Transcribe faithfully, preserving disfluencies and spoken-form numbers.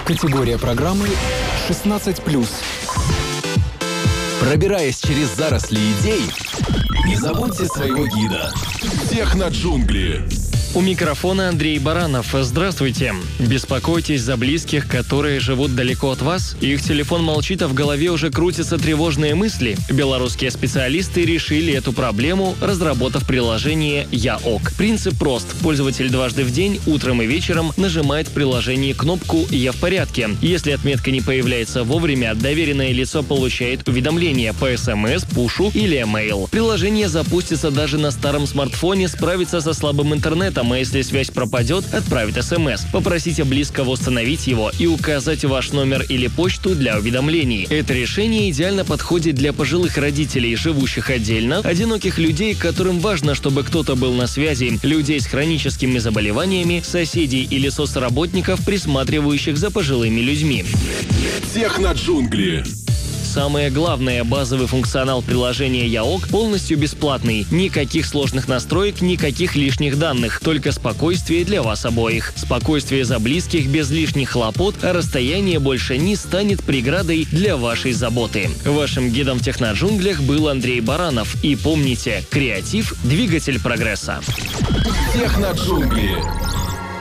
Категория программы шестнадцать плюс. Пробираясь через заросли идей, не забудьте своего гида. Техноджунгли. У микрофона Андрей Баранов. Здравствуйте. Беспокойтесь за близких, которые живут далеко от вас? Их телефон молчит, а в голове уже крутятся тревожные мысли? Белорусские специалисты решили эту проблему, разработав приложение «Я-ок». Принцип прост. Пользователь дважды в день, утром и вечером, нажимает в приложении кнопку «Я в порядке». Если отметка не появляется вовремя, доверенное лицо получает уведомление по эс эм эс, пушу или email. Приложение запустится даже на старом смартфоне, справится со слабым интернетом, а если связь пропадет, отправит эс эм эс. Попросите близкого установить его и указать ваш номер или почту для уведомлений. Это решение идеально подходит для пожилых родителей, живущих отдельно, одиноких людей, которым важно, чтобы кто-то был на связи, людей с хроническими заболеваниями, соседей или соцработников, присматривающих за пожилыми людьми. Техноджунгли. Самое главное, базовый функционал приложения «Я-ок» полностью бесплатный. Никаких сложных настроек, никаких лишних данных. Только спокойствие для вас обоих. Спокойствие за близких без лишних хлопот, а расстояние больше не станет преградой для вашей заботы. Вашим гидом в техноджунглях был Андрей Баранов. И помните, креатив – двигатель прогресса. Техноджунгли.